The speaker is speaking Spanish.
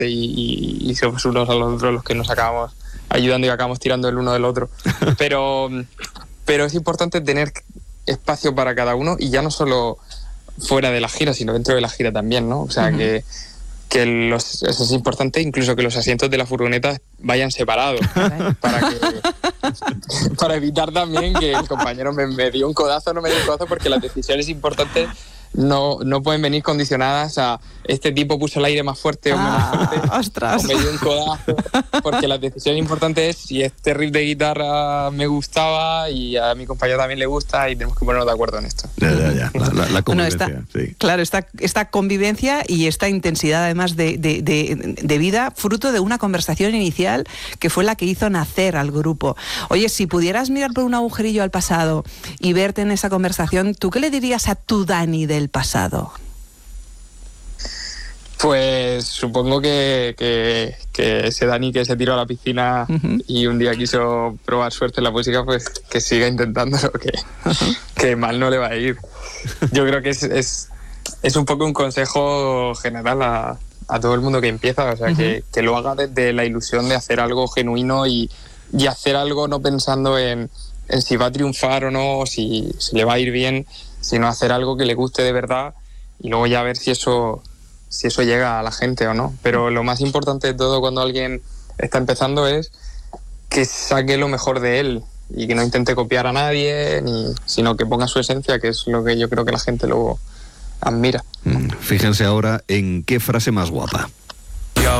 parte y somos unos a los otros los que nos acabamos ayudando y acabamos tirando el uno del otro. Pero es importante tener espacio para cada uno, y ya no solo fuera de la gira, sino dentro de la gira también, ¿no? O sea, que eso es importante, incluso que los asientos de la furgoneta vayan separados para evitar también que el compañero me dio un codazo o no me dio un codazo, porque las decisiones importantes no pueden venir condicionadas a este tipo puso el aire más fuerte o menos fuerte, ¡ostras! o me dio un codazo, porque la decisión importante es si este riff de guitarra me gustaba y a mi compañero también le gusta, y tenemos que ponernos de acuerdo en esto. Ya. La convivencia, sí. Claro, esta convivencia y esta intensidad además de vida, fruto de una conversación inicial que fue la que hizo nacer al grupo. Oye, si pudieras mirar por un agujerillo al pasado y verte en esa conversación, ¿tú qué le dirías a tu Dani del pasado? Pues supongo que ese Dani que se tiró a la piscina y un día quiso probar suerte en la música, pues que siga intentándolo, que mal no le va a ir. Yo creo que es un poco un consejo general a todo el mundo que empieza, o sea, que lo haga desde la ilusión de hacer algo genuino y hacer algo no pensando en si va a triunfar o no, si le va a ir bien, sino hacer algo que le guste de verdad, y luego ya ver si eso llega a la gente o no. Pero lo más importante de todo cuando alguien está empezando es que saque lo mejor de él y que no intente copiar a nadie, sino que ponga su esencia, que es lo que yo creo que la gente luego admira. Fíjense ahora en qué frase más guapa.